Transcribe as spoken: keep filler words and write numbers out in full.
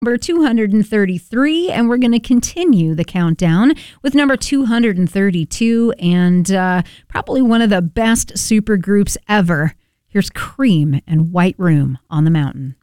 Number two hundred thirty-three, and we're going to continue the countdown with number two hundred thirty-two, and uh, probably one of the best supergroups ever. Here's Cream and White Room on the Mountain.